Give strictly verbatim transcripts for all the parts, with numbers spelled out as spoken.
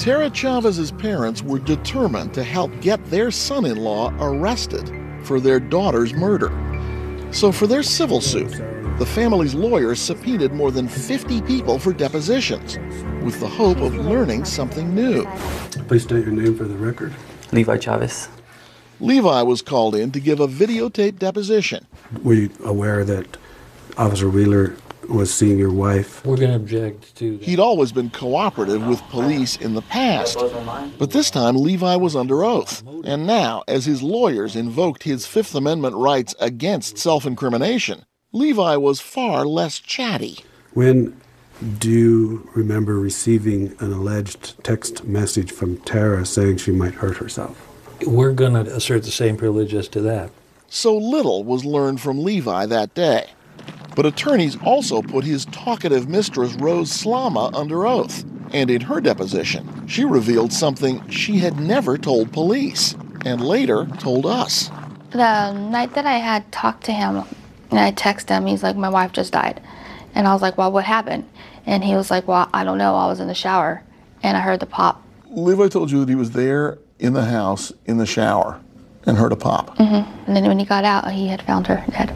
Tara Chavez's parents were determined to help get their son-in-law arrested for their daughter's murder. So for their civil suit, the family's lawyers subpoenaed more than fifty people for depositions, with the hope of learning something new. Please state your name for the record. Levi Chavez. Levi was called in to give a videotaped deposition. Were you aware that Officer Wheeler was seeing your wife? We're going to object to that. He'd always been cooperative with police in the past, but this time Levi was under oath. And now, as his lawyers invoked his Fifth Amendment rights against self-incrimination, Levi was far less chatty. When do you remember receiving an alleged text message from Tara saying she might hurt herself? We're going to assert the same privilege as to that. So little was learned from Levi that day. But attorneys also put his talkative mistress, Rose Slama, under oath. And in her deposition, she revealed something she had never told police, and later told us. The night that I had talked to him, and I texted him, he's like, my wife just died. And I was like, well, what happened? And he was like, well, I don't know, I was in the shower, and I heard the pop. Levi told you that he was there in the house, in the shower, and heard a pop. Mm-hmm. And then when he got out, he had found her dead.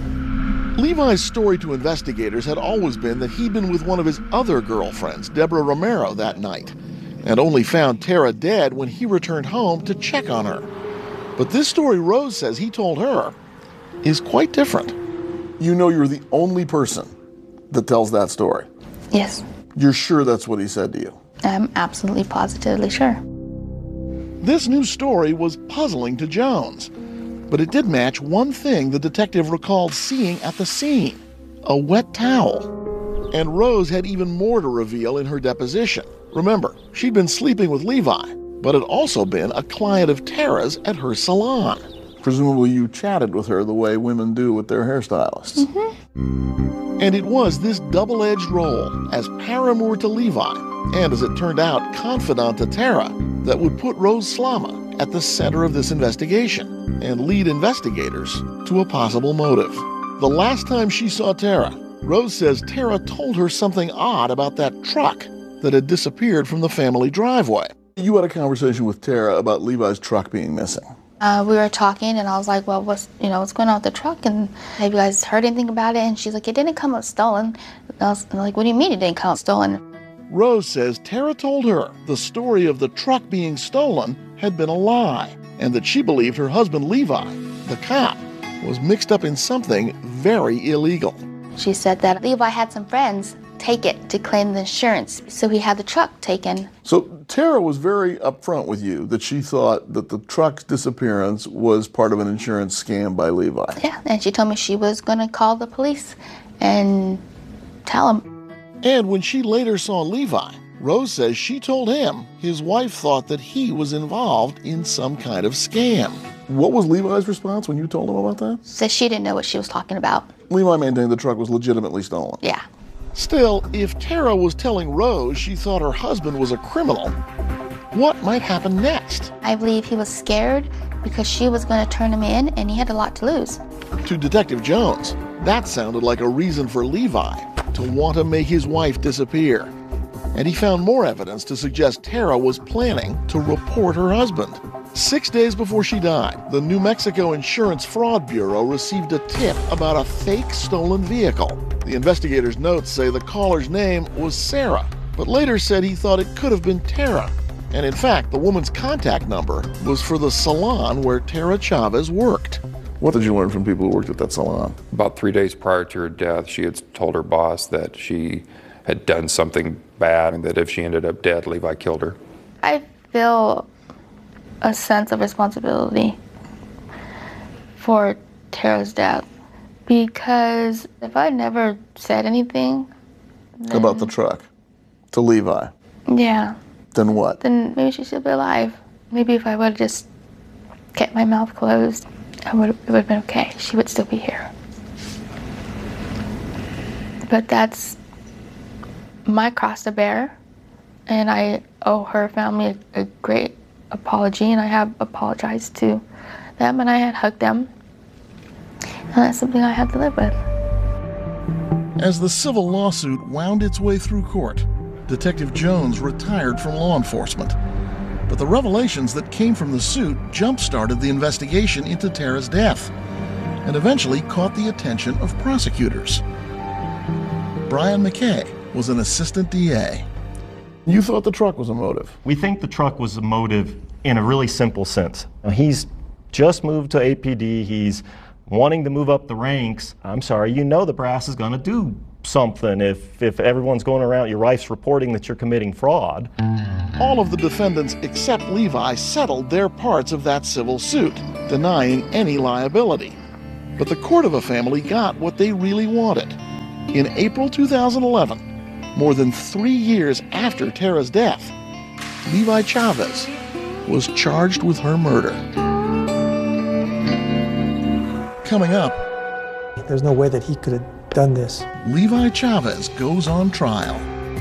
Levi's story to investigators had always been that he'd been with one of his other girlfriends, Deborah Romero, that night, and only found Tara dead when he returned home to check on her. But this story Rose says he told her is quite different. You know you're the only person that tells that story. Yes. You're sure that's what he said to you? I'm absolutely positively sure. This new story was puzzling to Jones, but it did match one thing the detective recalled seeing at the scene: a wet towel. And Rose had even more to reveal in her deposition. Remember, she'd been sleeping with Levi, but had also been a client of Tara's at her salon. Presumably you chatted with her the way women do with their hairstylists. Mm-hmm. And it was this double-edged role as paramour to Levi, and as it turned out, confidant to Tara, that would put Rose Slama at the center of this investigation and lead investigators to a possible motive. The last time she saw Tara, Rose says Tara told her something odd about that truck that had disappeared from the family driveway. You had a conversation with Tara about Levi's truck being missing. Uh, we were talking, and I was like, well, what's, you know, what's going on with the truck? And have you guys heard anything about it? And she's like, it didn't come up stolen. And I was like, what do you mean it didn't come up stolen? Rose says Tara told her the story of the truck being stolen had been a lie, and that she believed her husband Levi, the cop, was mixed up in something very illegal. She said that Levi had some friends take it to claim the insurance, so he had the truck taken. So Tara was very upfront with you that she thought that the truck's disappearance was part of an insurance scam by Levi. Yeah, and she told me she was going to call the police and tell them. And when she later saw Levi, Rose says she told him his wife thought that he was involved in some kind of scam. What was Levi's response when you told him about that? Said she didn't know what she was talking about. Levi maintained the truck was legitimately stolen. Yeah. Still, if Tara was telling Rose she thought her husband was a criminal, what might happen next? I believe he was scared because she was going to turn him in, and he had a lot to lose. To Detective Jones, that sounded like a reason for Levi to want to make his wife disappear. And he found more evidence to suggest Tara was planning to report her husband. Six days before she died, the New Mexico Insurance Fraud Bureau received a tip about a fake stolen vehicle. The investigator's notes say the caller's name was Sarah, but later said he thought it could have been Tara. And in fact, the woman's contact number was for the salon where Tara Chavez worked. What did you learn from people who worked at that salon? About three days prior to her death, she had told her boss that she had done something bad and that if she ended up dead, Levi killed her. I feel a sense of responsibility for Tara's death, because if I never said anything then, about the truck to Levi, yeah, then what? Then maybe she should be alive. Maybe if I would have just kept my mouth closed, I would, it would have been okay. She would still be here. But that's my cross to bear, and I owe her family a, a great apology, and I have apologized to them, and I had hugged them, and that's something I had to live with. As the civil lawsuit wound its way through court, Detective Jones retired from law enforcement. But the revelations that came from the suit jump-started the investigation into Tara's death and eventually caught the attention of prosecutors. Brian McKay was an assistant D A. You thought the truck was a motive? We think the truck was a motive in a really simple sense. Now, he's just moved to A P D. He's wanting to move up the ranks. I'm sorry, you know the brass is going to do something if, if everyone's going around, your wife's reporting that you're committing fraud. All of the defendants except Levi settled their parts of that civil suit, denying any liability. But the court of a family got what they really wanted. In April two thousand eleven, more than three years after Tara's death, Levi Chavez was charged with her murder. Coming up, there's no way that he could have done this. Levi Chavez goes on trial.